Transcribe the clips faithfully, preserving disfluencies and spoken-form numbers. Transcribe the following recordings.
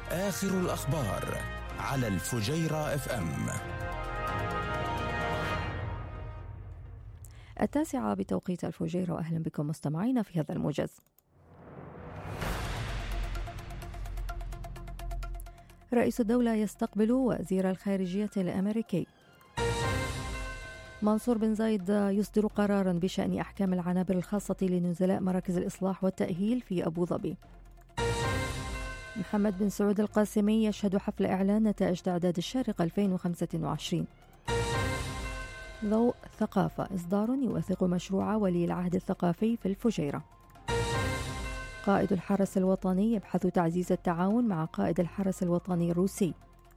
آخر الأخبار على الفجيرة اف ام. التاسعة بتوقيت الفجيرة، وأهلا بكم مستمعينا في هذا الموجز. رئيس الدولة يستقبل وزير الخارجية الأمريكي. منصور بن زايد يصدر قرارا بشأن أحكام العنابر الخاصة لنزلاء مراكز الإصلاح والتأهيل في أبو ظبي. محمد بن سعود القاسمي يشهد حفل إعلان نتائج تعداد الشارقة ألفين وخمسة وعشرين. ضوء ثقافة إصدار يوثق مشروع ولي العهد الثقافي في الفجيرة. قائد الحرس الوطني يبحث تعزيز التعاون مع قائد الحرس الوطني الروسي.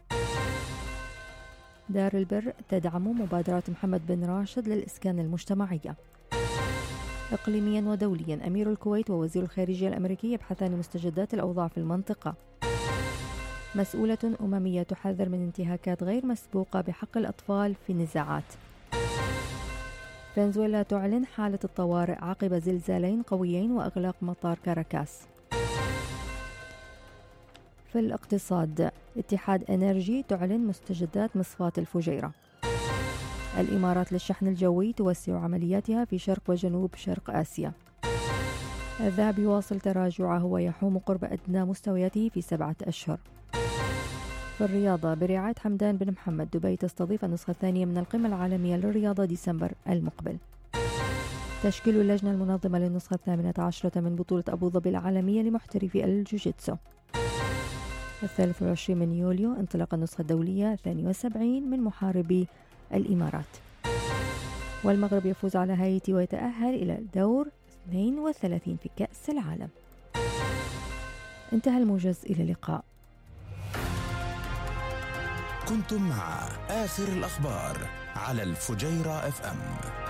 دار البر تدعم مبادرة محمد بن راشد للإسكان المجتمعية. إقليميا ودوليا، أمير الكويت ووزير الخارجية الأمريكي يبحثان مستجدات الأوضاع في المنطقة. مسؤولة أممية تحذر من انتهاكات غير مسبوقة بحق الأطفال في النزاعات. فنزويلا تعلن حالة الطوارئ عقب زلزالين قويين وإغلاق مطار كاراكاس. في الاقتصاد، اتحاد انرجي تعلن مستجدات مصفاة الفجيرة. الإمارات للشحن الجوي توسع عملياتها في شرق وجنوب شرق آسيا. الذهب يواصل تراجعه ويحوم قرب أدنى مستوياته في سبعة أشهر. في الرياضة، برعاية حمدان بن محمد، دبي تستضيف النسخة الثانية من القمة العالمية للرياضة ديسمبر المقبل. تشكيل اللجنة المنظمة للنسخة الثامنة عشرة من بطولة أبو ظبي العالمية لمحترفي الجوجيتسو. الثالث والعشرين من يوليو انطلاق النسخة الدولية الثانية والسبعين من محاربي الإمارات. والمغرب يفوز على هايتي ويتأهل إلى دور اثنين وثلاثين في كأس العالم. انتهى الموجز، إلى اللقاء. كنتم مع آخر الأخبار على الفجيرة اف ام.